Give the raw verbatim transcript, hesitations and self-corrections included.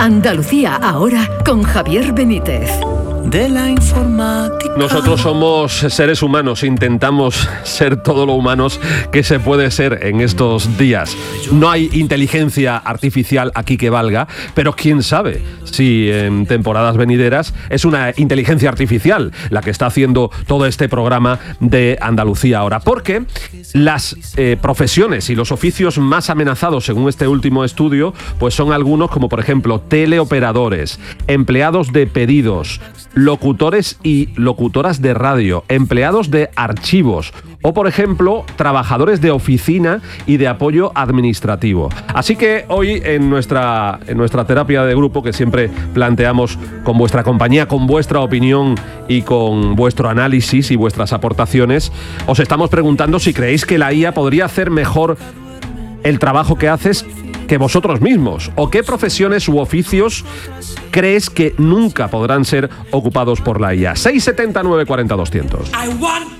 Andalucía ahora con Javier Benítez. De la informática. Nosotros somos seres humanos, intentamos ser todo lo humanos que se puede ser en estos días. No hay inteligencia artificial aquí que valga, pero quién sabe si en temporadas venideras es una inteligencia artificial la que está haciendo todo este programa de Andalucía ahora. Porque las eh, profesiones y los oficios más amenazados, según este último estudio, pues son algunos como, por ejemplo, teleoperadores, empleados de pedidos, locutores y locutoras de radio, empleados de archivos o, por ejemplo, trabajadores de oficina y de apoyo administrativo. Así que hoy en nuestra, en nuestra terapia de grupo, que siempre planteamos con vuestra compañía, con vuestra opinión y con vuestro análisis y vuestras aportaciones, os estamos preguntando si creéis que la I A podría hacer mejor el trabajo que haces que vosotros mismos, o qué profesiones u oficios crees que nunca podrán ser ocupados por la I A. seis setenta, nueve cuarenta, doscientos.